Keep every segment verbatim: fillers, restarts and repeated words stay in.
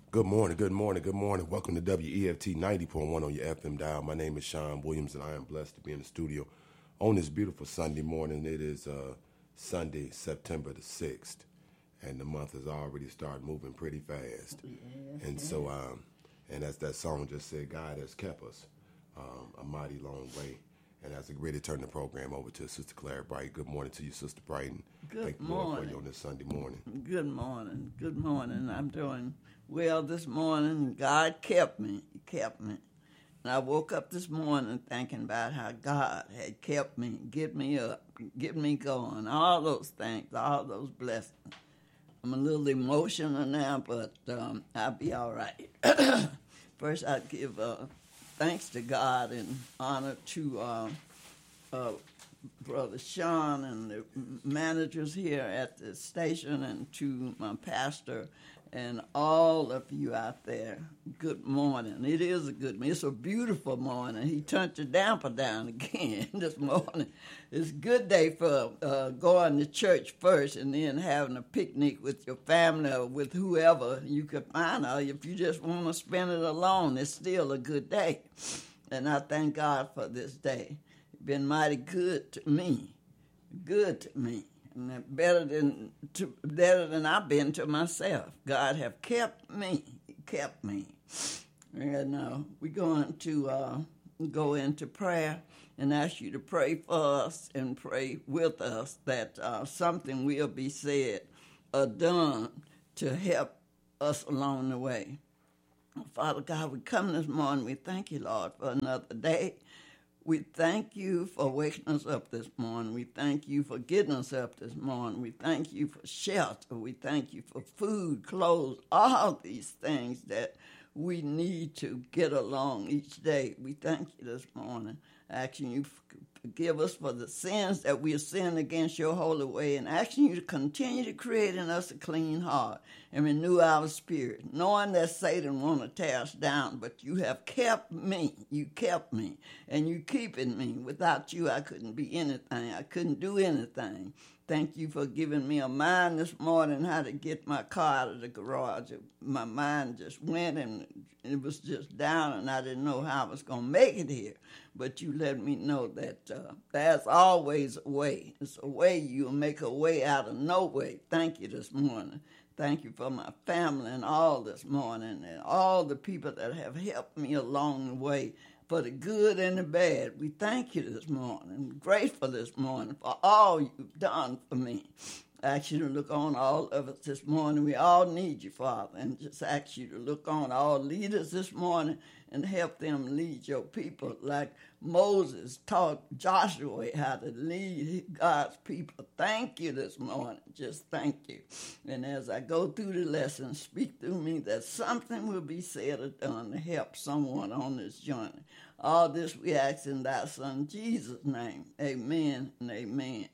Good morning, good morning, good morning. Welcome to W E F T ninety point one on your F M dial. My name is Sean Williams, and I am blessed to be in the studio on this beautiful Sunday morning. It is uh, Sunday, September the sixth, and the month has already started moving pretty fast. Yes, and yes. so, um, and as that song just said, God has kept us um, a mighty long way. And as I really turn the program over to Sister Claire Bright, good morning to you, Sister Brighton. Good Thank you, morning. Lord, for you on this Sunday morning. Good morning. Good morning. I'm doing well this morning. God kept me. He kept me. And I woke up this morning thinking about how God had kept me, get me up, get me going, all those things, all those blessings. I'm a little emotional now, but um, I'll be all right. First, I give uh, thanks to God and honor to uh, uh, Brother Sean and the managers here at the station, and to my pastor and all of you out there. Good morning. It is a good morning. It's a beautiful morning. He turned the damper down again this morning. It's a good day for uh, going to church first and then having a picnic with your family or with whoever you could find. Or if you just want to spend it alone, it's still a good day. And I thank God for this day. It's been mighty good to me. Good to me. And better than to, better than I've been to myself. God have kept me, kept me. And uh, we're going to uh, go into prayer and ask you to pray for us and pray with us that uh, something will be said or done to help us along the way. Father God, we come this morning. We thank you, Lord, for another day. We thank you for waking us up this morning. We thank you for getting us up this morning. We thank you for shelter. We thank you for food, clothes, all these things that we need to get along each day. We thank you this morning, asking you to forgive us for the sins that we have sinned against your holy way, and asking you to continue to create in us a clean heart and renew our spirit, knowing that Satan want to tear us down, but you have kept me. You kept me, and you keeping me. Without you, I couldn't be anything. I couldn't do anything. Thank you for giving me a mind this morning how to get my car out of the garage. My mind just went, and it was just down, and I didn't know how I was going to make it here. But you let me know that uh, there's always a way. It's a way. You'll make a way out of no way. Thank you this morning. Thank you for my family and all this morning, and all the people that have helped me along the way, for the good and the bad. We thank you this morning. Grateful this morning for all you've done for me. I ask you to look on all of us this morning. We all need you, Father, and just ask you to look on all leaders this morning and help them lead your people like Moses taught Joshua how to lead God's people. Thank you this morning. Just thank you. And as I go through the lesson, speak through me that something will be said or done to help someone on this journey. All this we ask in thy Son Jesus' name. Amen and amen.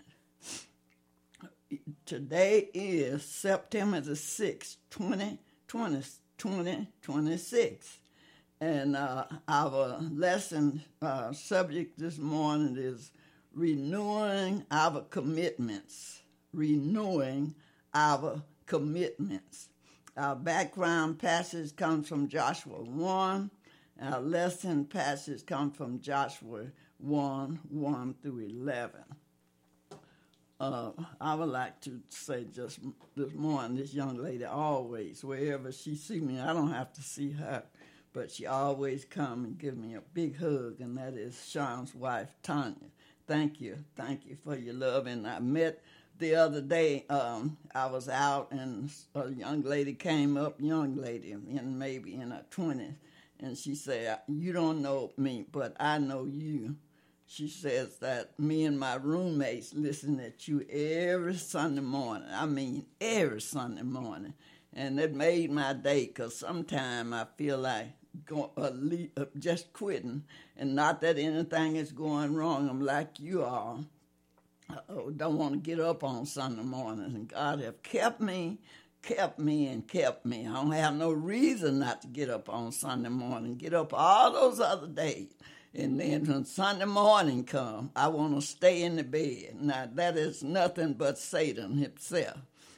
Today is September the sixth, twenty twenty-six. And uh, our lesson uh, subject this morning is renewing our commitments. Renewing our commitments. Our background passage comes from Joshua one. Our lesson passage comes from Joshua one, one through eleven. Uh, I would like to say just this morning, this young lady always, wherever she see me, I don't have to see her, but she always come and give me a big hug, and that is Sean's wife, Tanya. Thank you. Thank you for your love. And I met the other day, um, I was out, and a young lady came up, young lady, and maybe in her twenties, and she said, you don't know me, but I know you. She says that me and my roommates listen at you every Sunday morning. I mean, every Sunday morning. And it made my day, because sometimes I feel like go, uh, leave, uh, just quitting. And not that anything is going wrong. I'm like you all. I don't want to get up on Sunday mornings. And God have kept me, kept me, and kept me. I don't have no reason not to get up on Sunday morning. Get up all those other days. And then when Sunday morning come, I want to stay in the bed. Now, that is nothing but Satan himself.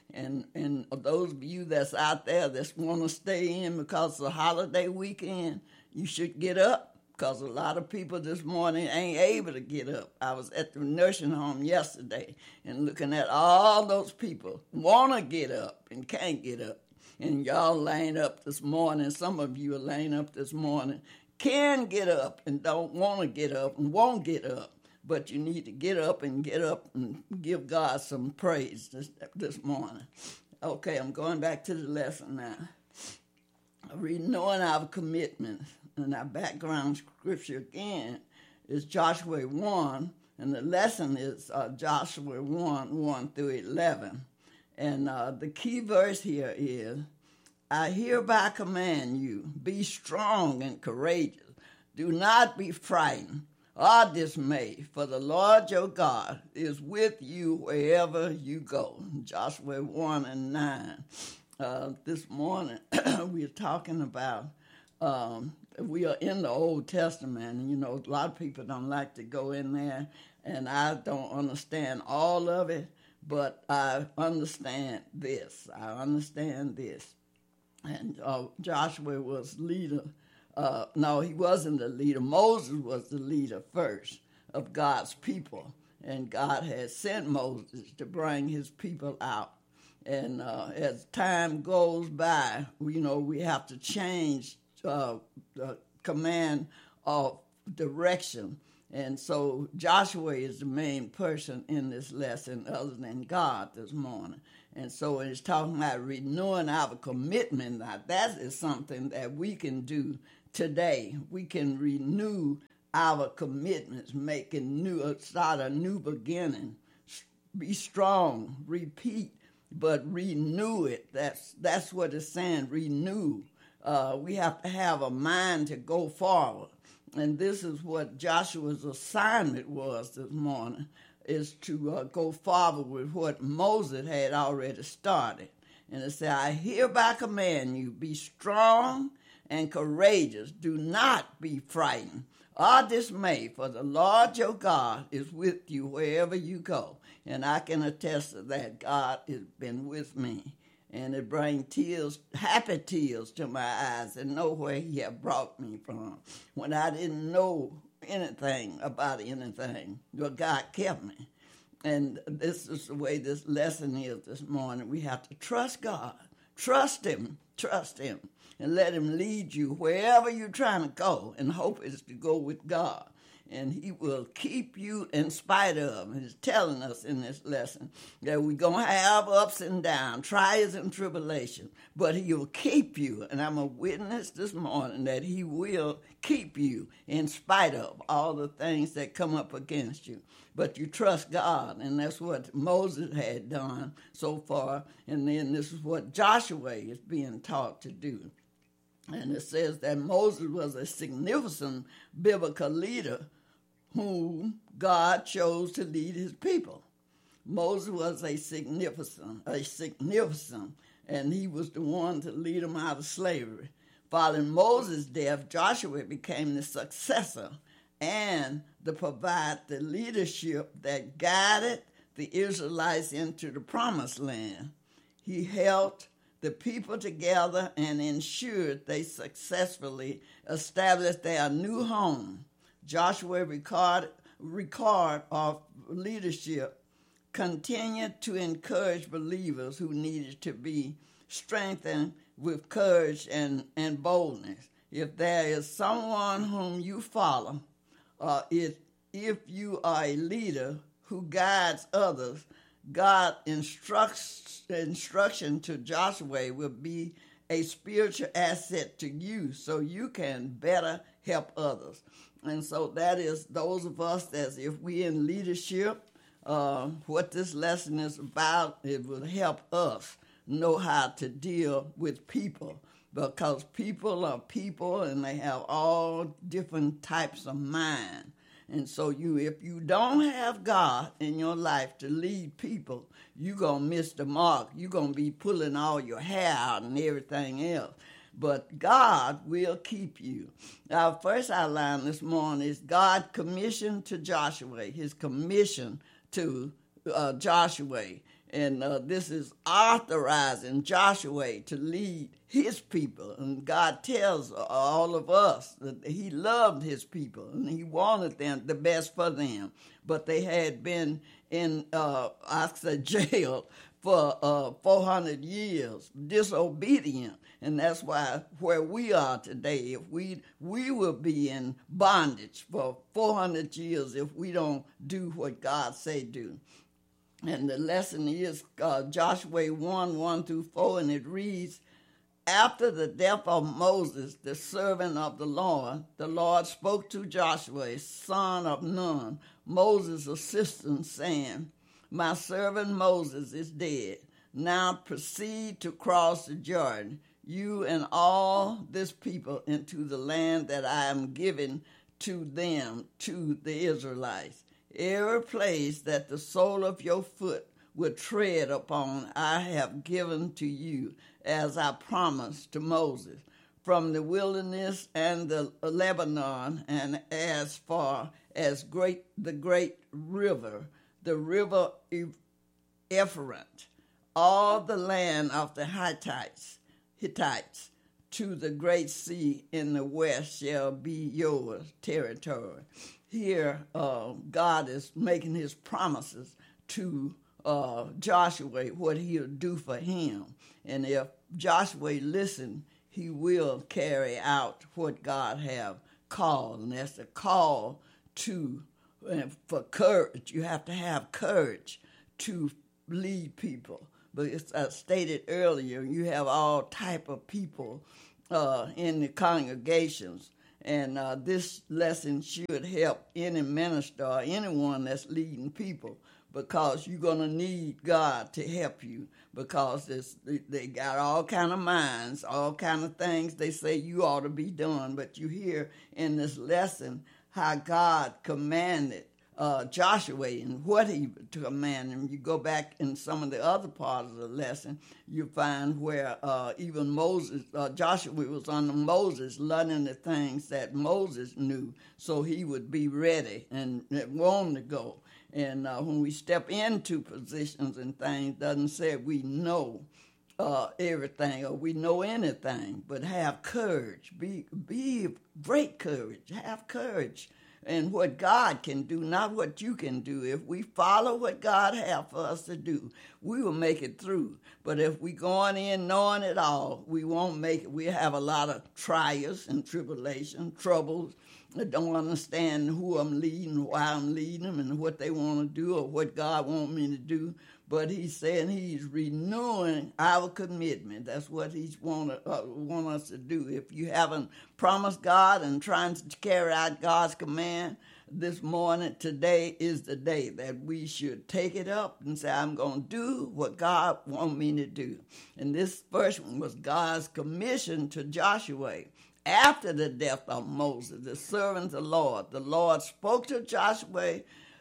And and those of you that's out there that want to stay in because it's a holiday weekend, you should get up, because a lot of people this morning ain't able to get up. I was at the nursing home yesterday and looking at all those people want to get up and can't get up. And y'all laying up this morning, some of you are laying up this morning, can get up and don't want to get up and won't get up. But you need to get up and get up and give God some praise this, this morning. Okay, I'm going back to the lesson now. Renewing our commitment, and our background scripture again is Joshua one, and the lesson is uh, Joshua one, one through eleven. And uh, the key verse here is, I hereby command you, be strong and courageous. Do not be frightened or dismayed, for the Lord your God is with you wherever you go. Joshua one and nine. Uh, this morning we're talking about, um, we are in the Old Testament, and you know, a lot of people don't like to go in there, and I don't understand all of it, but I understand this. I understand this. And uh, Joshua was leader. Uh, no, he wasn't the leader. Moses was the leader first of God's people. And God had sent Moses to bring his people out. And uh, as time goes by, you know, we have to change uh, the command of direction. And so Joshua is the main person in this lesson other than God this morning. And so it's talking about renewing our commitment. Now, that is something that we can do today. We can renew our commitments, make a new, start a new beginning. Be strong, repeat, but renew it. That's that's what it's saying, renew. Uh, we have to have a mind to go forward. And this is what Joshua's assignment was this morning, is to uh, go forward with what Moses had already started. And it said, I hereby command you, be strong and courageous. Do not be frightened or dismayed, for the Lord your God is with you wherever you go. And I can attest to that. God has been with me. And it brings tears, happy tears to my eyes, and know where he had brought me from. When I didn't know anything about anything, but God kept me. And this is the way this lesson is this morning. We have to trust God. Trust him. Trust him. And let him lead you wherever you're trying to go. And hope is to go with God. And he will keep you in spite of. He's telling us in this lesson that we're going to have ups and downs, trials and tribulations, but he will keep you. And I'm a witness this morning that he will keep you in spite of all the things that come up against you. But you trust God, and that's what Moses had done so far. And then this is what Joshua is being taught to do. And it says that Moses was a significant biblical leader whom God chose to lead his people. Moses was a significant, a significant, and he was the one to lead them out of slavery. Following Moses' death, Joshua became the successor and to provide the leadership that guided the Israelites into the promised land. He helped the people together and ensured they successfully established their new home. Joshua record, record of leadership continued to encourage believers who needed to be strengthened with courage and, and boldness. If there is someone whom you follow, or if, if you are a leader who guides others, God instructs instruction to Joshua will be a spiritual asset to you so you can better help others. And so that is those of us as if we're in leadership, uh, what this lesson is about, it will help us know how to deal with people, because people are people and they have all different types of mind. And so you, if you don't have God in your life to lead people, you're going to miss the mark. You're going to be pulling all your hair out and everything else. But God will keep you. Our first outline this morning is God commissioned to Joshua, his commission to uh, Joshua. And uh, this is authorizing Joshua to lead his people. And God tells all of us that he loved his people and he wanted them the best for them. But they had been in, uh, I said, jail for uh, four hundred years, disobedient. And that's why where we are today, if we we will be in bondage for four hundred years if we don't do what God say do. And the lesson is uh, Joshua one, one through four, and it reads, after the death of Moses, the servant of the Lord, the Lord spoke to Joshua, son of Nun, Moses' assistant, saying, my servant Moses is dead. Now proceed to cross the Jordan, you and all this people, into the land that I am giving to them, to the Israelites. Every place that the sole of your foot will tread upon, I have given to you, as I promised to Moses, from the wilderness and the Lebanon, and as far as great the great river, the river Euphrates, all the land of the Hittites, Hittites, to the great sea in the west shall be your territory. Here, uh, God is making his promises to uh, Joshua, what he'll do for him. And if Joshua listen, he will carry out what God have called. And that's a call to, uh, for courage. You have to have courage to lead people. But as I stated earlier, you have all type of people uh, in the congregations. And uh, this lesson should help any minister or anyone that's leading people, because you're going to need God to help you, because it's, they got all kind of minds, all kind of things they say you ought to be doing. But you hear in this lesson how God commanded uh, Joshua and what he commanded him. You go back in some of the other parts of the lesson, you find where uh, even Moses, uh, Joshua was under Moses, learning the things that Moses knew, so he would be ready and want to go. And uh, when we step into positions and things, doesn't say we know uh, everything or we know anything, but have courage. Be be great courage. Have courage. And what God can do, not what you can do. If we follow what God has for us to do, we will make it through. But if we going in knowing it all, we won't make it. We have a lot of trials and tribulation, troubles. I don't understand who I'm leading, why I'm leading them, and what they want to do or what God wants me to do. But he's saying he's renewing our commitment. That's what he's want, uh, want us to do. If you haven't promised God and trying to carry out God's command this morning, today is the day that we should take it up and say, I'm going to do what God wants me to do. And this first one was God's commission to Joshua. After the death of Moses, the servant of the Lord, the Lord spoke to Joshua,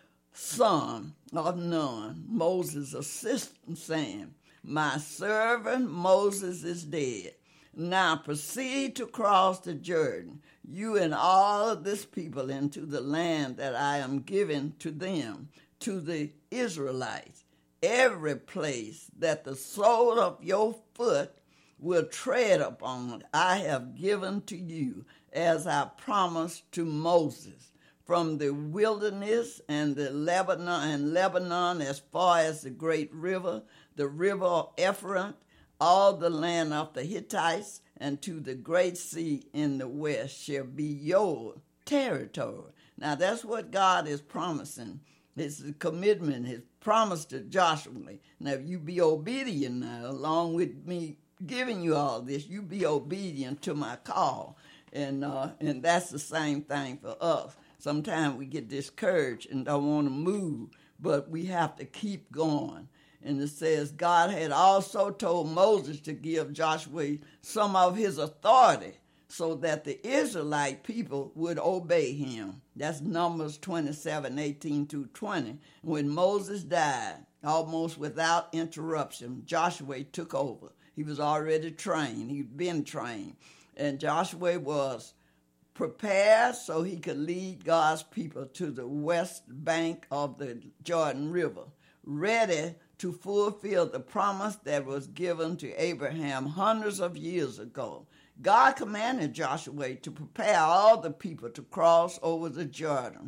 son of Nun, Moses' assistant, saying, my servant Moses is dead. Now proceed to cross the Jordan, you and all of this people, into the land that I am giving to them, to the Israelites. Every place that the sole of your foot will tread upon, I have given to you, as I promised to Moses, from the wilderness and the Lebanon and Lebanon as far as the great river, the river of Euphrates, all the land of the Hittites, and to the great sea in the west shall be your territory. Now that's what God is promising. It's a commitment, his promise to Joshua. Now if you be obedient now, along with me giving you all this, you be obedient to my call. And uh, and that's the same thing for us. Sometimes we get discouraged and don't want to move, but we have to keep going. And it says God had also told Moses to give Joshua some of his authority so that the Israelite people would obey him. That's Numbers twenty-seven, eighteen through twenty. When Moses died, almost without interruption, Joshua took over. He was already trained. He'd been trained. And Joshua was prepared so he could lead God's people to the west bank of the Jordan River, ready to fulfill the promise that was given to Abraham hundreds of years ago. God commanded Joshua to prepare all the people to cross over the Jordan,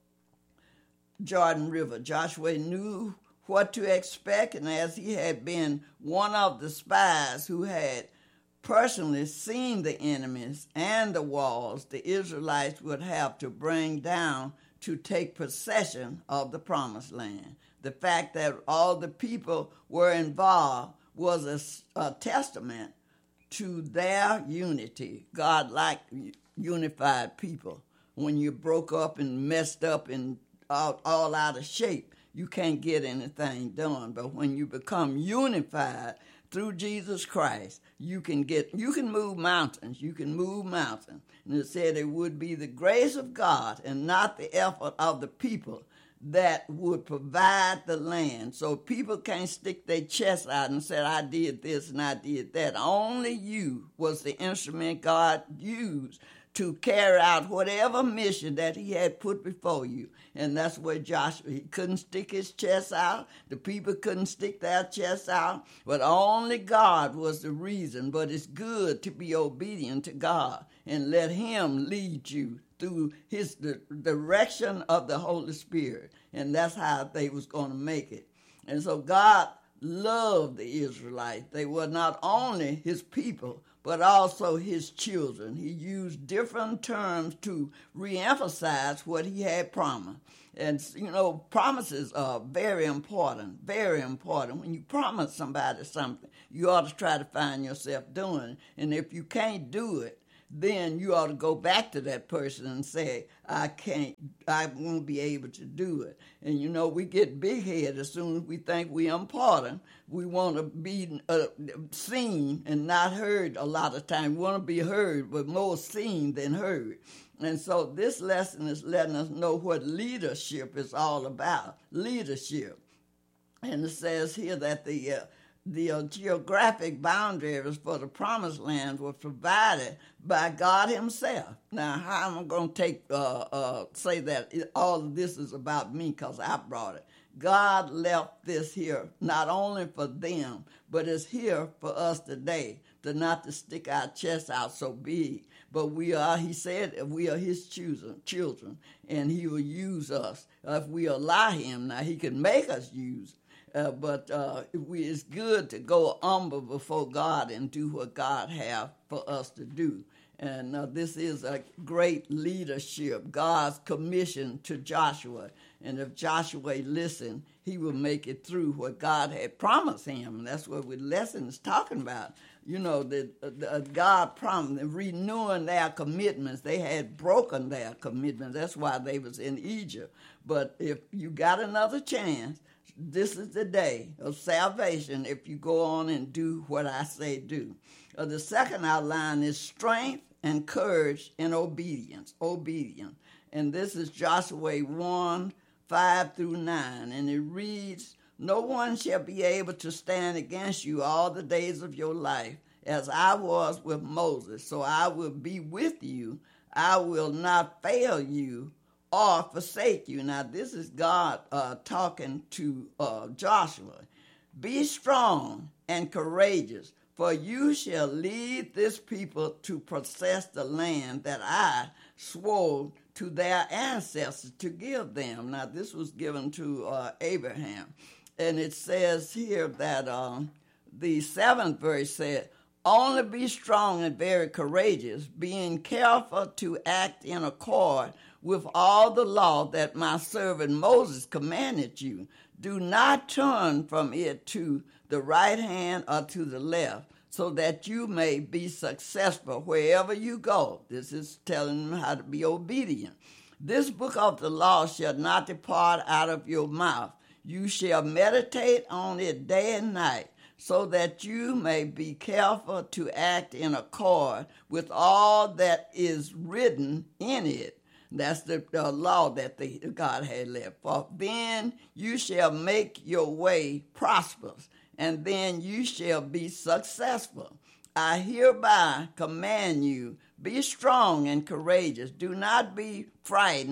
Jordan River. Joshua knew what to expect, and as he had been one of the spies who had personally seen the enemies and the walls the Israelites would have to bring down to take possession of the promised land. The fact that all the people were involved was a, a testament to their unity. God liked unified people. When you broke up and messed up and all, all out of shape, you can't get anything done. But when you become unified through Jesus Christ, you can get, you can move mountains. You can move mountains. And it said it would be the grace of God and not the effort of the people that would provide the land. So people can't stick their chest out and say, I did this and I did that. Only you was the instrument God used to carry out whatever mission that he had put before you. And that's where Joshua, he couldn't stick his chest out. The people couldn't stick their chests out. But only God was the reason. But it's good to be obedient to God and let him lead you through his the direction of the Holy Spirit. And that's how they was going to make it. And so God loved the Israelites. They were not only his people, but also his children. He used different terms to reemphasize what he had promised. And, you know, promises are very important, very important. When you promise somebody something, you ought to try to find yourself doing it. And if you can't do it, then you ought to go back to that person and say, I can't, I won't be able to do it. And, you know, we get big-headed as soon as we think we're important. We want to be uh, seen and not heard a lot of times. We want to be heard, but more seen than heard. And so this lesson is letting us know what leadership is all about, leadership. And it says here that the uh, The uh, geographic boundaries for the promised land were provided by God himself. Now, how am I going to take uh, uh, say that it, all of this is about me because I brought it? God left this here not only for them, but it's here for us today, to not to stick our chest out so big. But we are, he said, we are his children, children, and he will use us if we allow him. Now, he can make us use Uh, but uh, we, it's good to go humble before God and do what God has for us to do. And uh, this is a great leadership, God's commission to Joshua. And if Joshua listened, he will make it through what God had promised him. And that's what the lesson is talking about. You know, that uh, God promised, renewing their commitments. They had broken their commitments. That's why they was in Egypt. But if you got another chance, this is the day of salvation if you go on and do what I say do. Uh, the second outline is strength and courage in obedience, obedience. And this is Joshua one, five through nine. And it reads, no one shall be able to stand against you all the days of your life, as I was with Moses. So I will be with you. I will not fail you or forsake you. Now, this is God uh, talking to uh, Joshua. Be strong and courageous, for you shall lead this people to possess the land that I swore to their ancestors to give them. Now, this was given to uh, Abraham. And it says here that uh, the seventh verse said, only be strong and very courageous, being careful to act in accord with all the law that my servant Moses commanded you. Do not turn from it to the right hand or to the left, so that you may be successful wherever you go. This is telling them how to be obedient. This book of the law shall not depart out of your mouth. You shall meditate on it day and night, so that you may be careful to act in accord with all that is written in it. That's the, the law that the, God had left. For then you shall make your way prosperous, and then you shall be successful. I hereby command you, be strong and courageous. Do not be frightened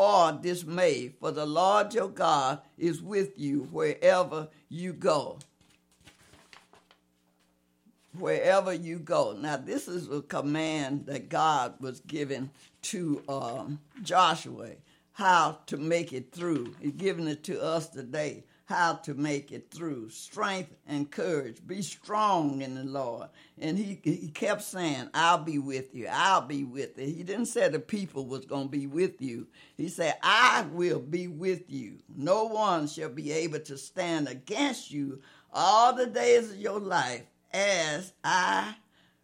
or dismayed, for the Lord your God is with you wherever you go. Wherever you go. Now, this is a command that God was giving to um, Joshua, how to make it through. He's giving it to us today, how to make it through. Strength and courage. Be strong in the Lord. And he, he kept saying, I'll be with you. I'll be with you. He didn't say the people was going to be with you. He said, I will be with you. No one shall be able to stand against you all the days of your life, as I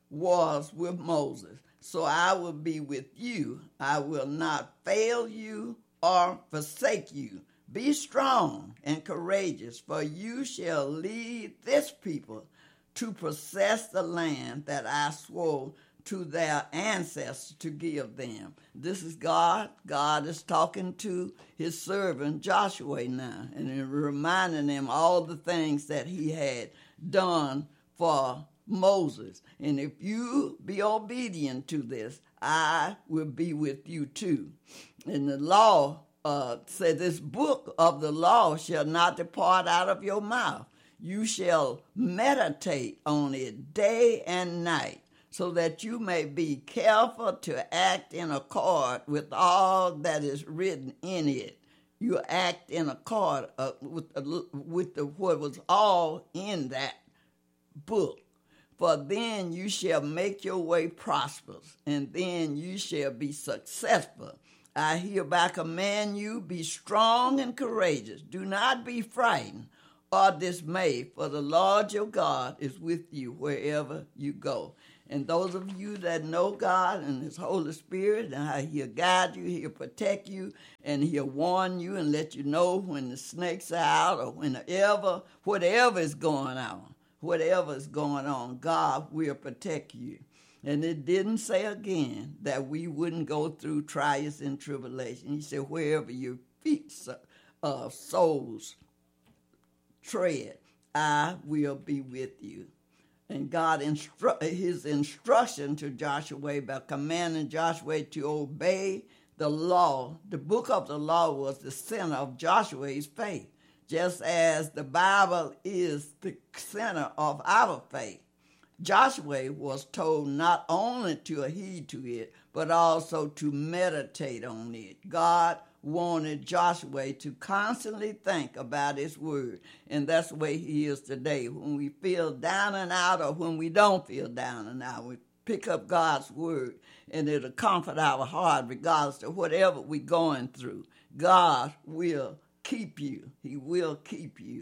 was with Moses. So I will be with you. I will not fail you or forsake you. Be strong and courageous, for you shall lead this people to possess the land that I swore to their ancestors to give them. This is God. God is talking to his servant Joshua now, and reminding him all the things that he had done for Moses. And if you be obedient to this, I will be with you too. And the law uh, said, this book of the law shall not depart out of your mouth. You shall meditate on it day and night, so that you may be careful to act in accord with all that is written in it. You act in accord uh, with, uh, with the, what was all in that book. For then you shall make your way prosperous, and then you shall be successful. I hereby command you, be strong and courageous. Do not be frightened or dismayed, for the Lord your God is with you wherever you go. And those of you that know God and his Holy Spirit and how he'll guide you, he'll protect you, and he'll warn you and let you know when the snakes are out or whenever, whatever is going on. Whatever is going on, God will protect you. And it didn't say again that we wouldn't go through trials and tribulation. He said, wherever your feet, uh, souls tread, I will be with you. And God instru- his instruction to Joshua by commanding Joshua to obey the law. The book of the law was the center of Joshua's faith, just as the Bible is the center of our faith. Joshua was told not only to heed to it, but also to meditate on it. God wanted Joshua to constantly think about his word, and that's the way he is today. When we feel down and out, or when we don't feel down and out, we pick up God's word, and it'll comfort our heart regardless of whatever we're going through. God will keep you. He will keep you.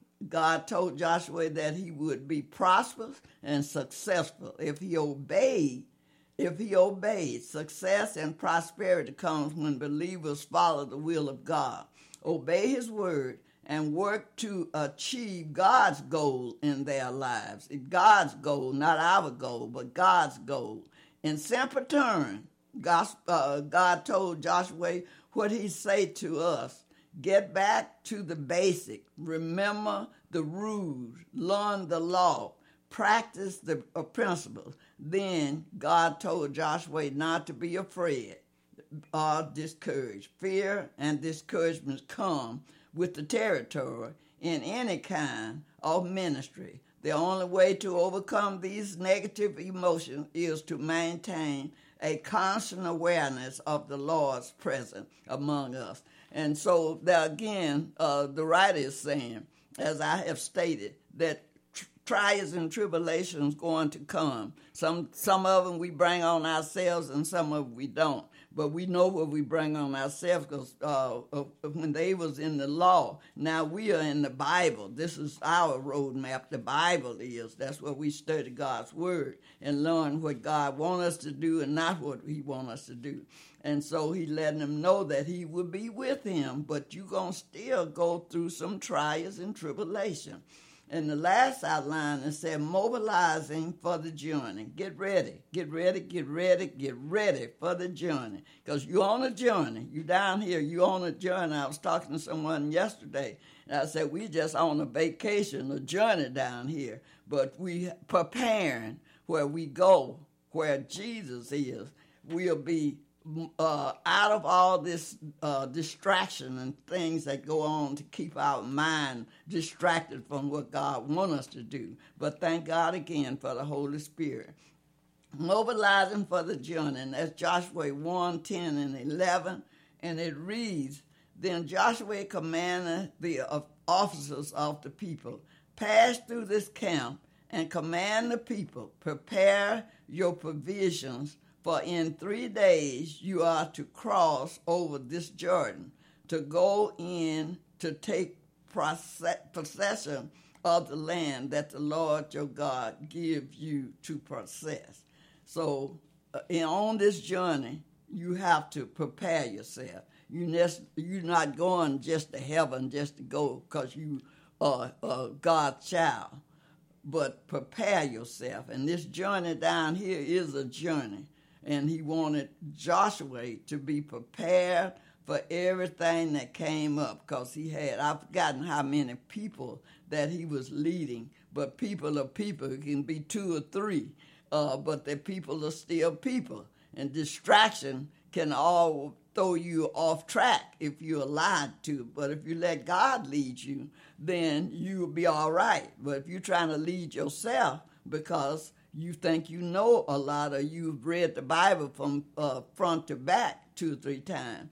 God told Joshua that he would be prosperous and successful if he obeyed. If he obeyed, success and prosperity comes when believers follow the will of God, obey his word, and work to achieve God's goal in their lives. God's goal, not our goal, but God's goal. In simple terms, God, uh, God told Joshua what he said to us. Get back to the basic. Remember the rules. Learn the law. Practice the uh, principles. Then God told Joshua not to be afraid or discouraged. Fear and discouragement come with the territory in any kind of ministry. The only way to overcome these negative emotions is to maintain a constant awareness of the Lord's presence among us. And so there again, uh, the writer is saying, as I have stated, that tr- trials and tribulations going to come. Some some of them we bring on ourselves, and some of them we don't. But we know what we bring on ourselves, because uh, uh, when they was in the law, now we are in the Bible. This is our roadmap. The Bible is. That's where we study God's word and learn what God wants us to do and not what he wants us to do. And so he letting them know that he will be with him, but you're going to still go through some trials and tribulation. And the last outline, it said, mobilizing for the journey. Get ready, get ready, get ready, get ready for the journey. Because you're on a journey. You down here, you're on a journey. I was talking to someone yesterday, and I said, we just on a vacation, a journey down here. But we preparing where we go, where Jesus is. We'll be uh, out of all this uh, distraction and things that go on to keep our mind distracted from what God wants us to do. But thank God again for the Holy Spirit. Mobilizing for the journey, and that's Joshua one, ten, and eleven, and it reads, Then Joshua commanded the officers of the people, pass through this camp and command the people, prepare your provisions, for in three days you are to cross over this Jordan, to go in to take possession of the land that the Lord your God gives you to possess. So uh, on this journey, you have to prepare yourself. You nest, you're not going just to heaven just to go because you are uh, God's child, but prepare yourself. And this journey down here is a journey. And he wanted Joshua to be prepared for everything that came up because he had, I've forgotten how many people that he was leading, but people are people. It can be two or three, uh, but the people are still people. And distraction can all throw you off track if you're allowed to. But if you let God lead you, then you'll be all right. But if you're trying to lead yourself because you think you know a lot or you've read the Bible from uh, front to back two or three times,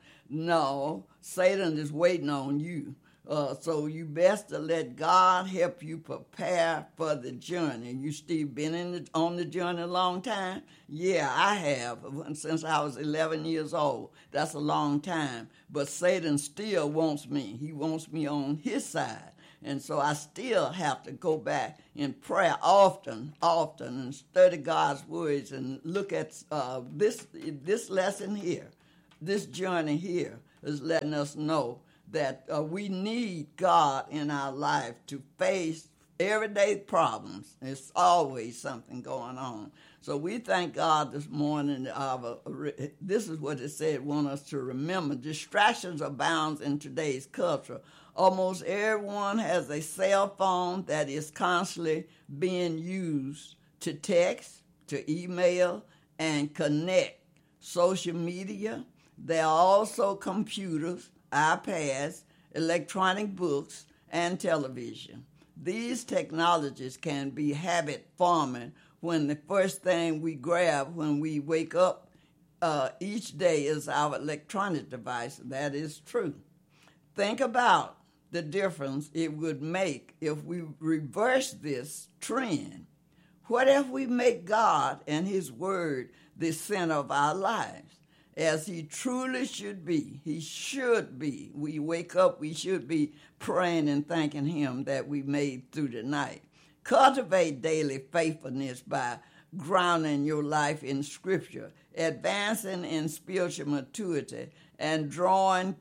no, Satan is waiting on you. Uh, so you best to let God help you prepare for the journey. You still been in the, on the journey a long time? Yeah, I have, since I was eleven years old. That's a long time. But Satan still wants me. He wants me on his side. And so I still have to go back in prayer often, often, and study God's words and look at uh, this this lesson here. This journey here is letting us know that uh, we need God in our life to face everyday problems. There's always something going on. So we thank God this morning. Uh, this is what it said, want us to remember. Distractions abound in today's culture. Almost everyone has a cell phone that is constantly being used to text, to email, and connect. Social media. There are also computers, iPads, electronic books, and television. These technologies can be habit-forming when the first thing we grab when we wake up uh, each day is our electronic device. That is true. Think about the difference it would make if we reverse this trend. What if we make God and His Word the center of our lives, as He truly should be? He should be. We wake up, we should be praying and thanking Him that we made through the night. Cultivate daily faithfulness by grounding your life in Scripture, advancing in spiritual maturity, and drawing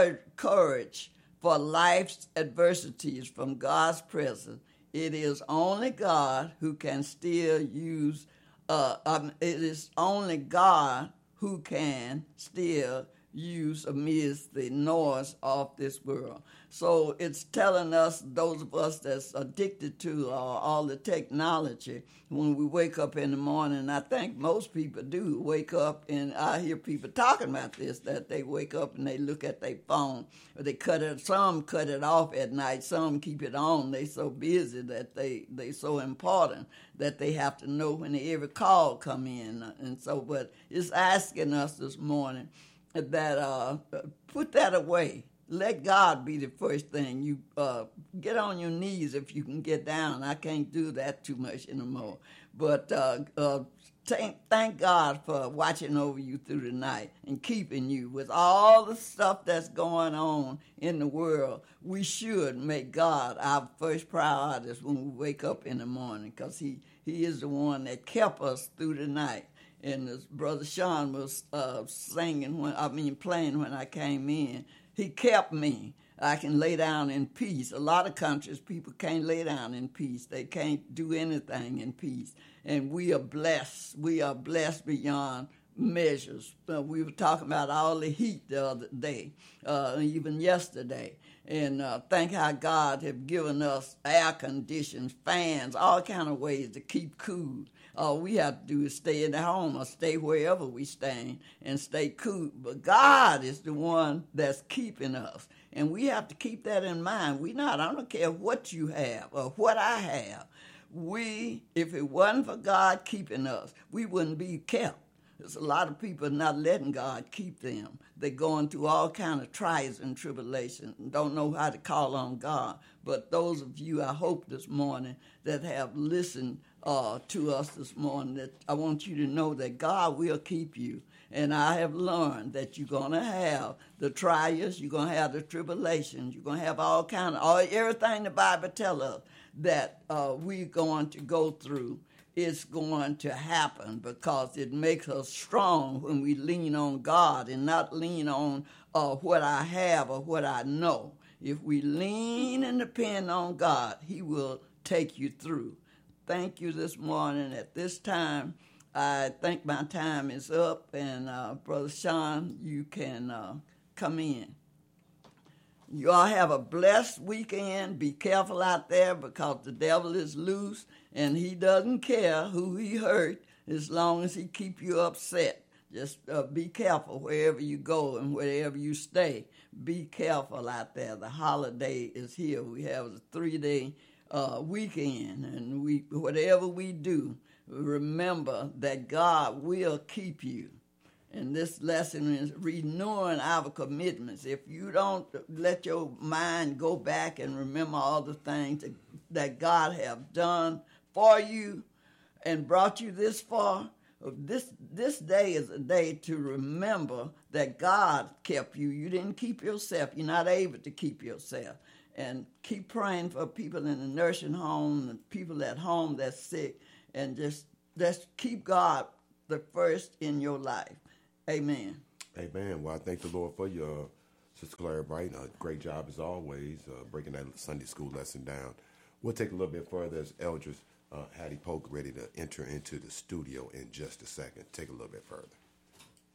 courage for life's adversities from God's presence. It is only God who can still use, uh, um, it is only God who can still use amidst the noise of this world. So it's telling us, those of us that's addicted to uh, all the technology, when we wake up in the morning, I think most people do wake up, and I hear people talking about this, that they wake up and they look at their phone, or they cut it, some cut it off at night, some keep it on. They so busy that they, they so important that they have to know when every call come in. And so, but it's asking us this morning that uh, put that away. Let God be the first thing. You uh, get on your knees if you can get down. I can't do that too much anymore. But uh, uh, thank, thank God for watching over you through the night and keeping you. With all the stuff that's going on in the world, we should make God our first priority when we wake up in the morning, because he, he is the one that kept us through the night. And as Brother Sean was uh, singing, when I mean playing when I came in, He kept me. I can lay down in peace. A lot of countries, people can't lay down in peace. They can't do anything in peace. And we are blessed. We are blessed beyond measures. Uh, we were talking about all the heat the other day, uh, even yesterday. And uh, thank how God have given us air conditions, fans, all kind of ways to keep cool. All we have to do is stay in the home or stay wherever we staying and stay cool. But God is the one that's keeping us. And we have to keep that in mind. We not, I don't care what you have or what I have. We, if it wasn't for God keeping us, we wouldn't be kept. There's a lot of people not letting God keep them. They're going through all kind of trials and tribulations and don't know how to call on God. But those of you, I hope this morning, that have listened uh, to us this morning, that I want you to know that God will keep you. And I have learned that you're going to have the trials, you're going to have the tribulations, you're going to have all kind of, all, everything the Bible tells us that uh, we're going to go through. It's going to happen because it makes us strong when we lean on God and not lean on uh, what I have or what I know. If we lean and depend on God, he will take you through. Thank you this morning. At this time, I think my time is up, and uh, Brother Sean, you can uh, come in. You all have a blessed weekend. Be careful out there because the devil is loose, and he doesn't care who he hurt as long as he keep you upset. Just uh, be careful wherever you go and wherever you stay. Be careful out there. The holiday is here. We have a three-day uh, weekend, and we whatever we do, remember that God will keep you. And this lesson is renewing our commitments. If you don't let your mind go back and remember all the things that, that God have done for you and brought you this far, this this day is a day to remember that God kept you. You didn't keep yourself. You're not able to keep yourself. And keep praying for people in the nursing home and people at home that's sick. And just, just keep God the first in your life. Amen. Amen. Well, I thank the Lord for you, uh, Sister Clara Bright. Uh, great job as always, uh, breaking that Sunday school lesson down. We'll take a little bit further as Eldridge uh, Hattie Polk ready to enter into the studio in just a second. Take a little bit further.